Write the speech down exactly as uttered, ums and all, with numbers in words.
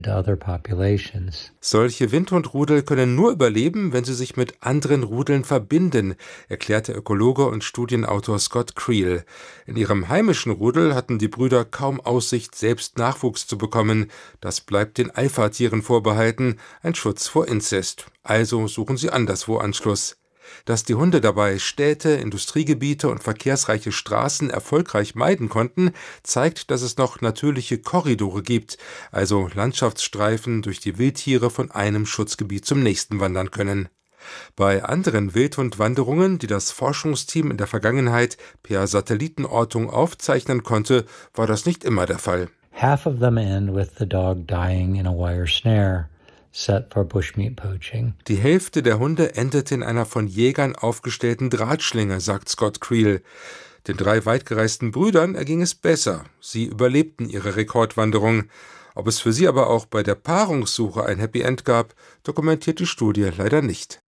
to other populations. Solche Windhundrudel können nur überleben, wenn sie sich mit anderen Rudeln verbinden, erklärte Ökologe und Studienautor Scott Creel. In ihrem heimischen Rudel hatten die Brüder kaum Aussicht, selbst Nachwuchs zu bekommen. Das bleibt den Alpha-Tieren vorbehalten, ein Schutz vor Inzest. Also suchen sie anderswo Anschluss. Dass die Hunde dabei Städte, Industriegebiete und verkehrsreiche Straßen erfolgreich meiden konnten, zeigt, dass es noch natürliche Korridore gibt, also Landschaftsstreifen, durch die Wildtiere von einem Schutzgebiet zum nächsten wandern können. Bei anderen Wildhundwanderungen, die das Forschungsteam in der Vergangenheit per Satellitenortung aufzeichnen konnte, war das nicht immer der Fall. Half of them end with the dog dying in a wire snare set for bushmeat poaching. Die Hälfte der Hunde endete in einer von Jägern aufgestellten Drahtschlinge, sagt Scott Creel. Den drei weitgereisten Brüdern erging es besser. Sie überlebten ihre Rekordwanderung. Ob es für sie aber auch bei der Paarungssuche ein Happy End gab, dokumentiert die Studie leider nicht.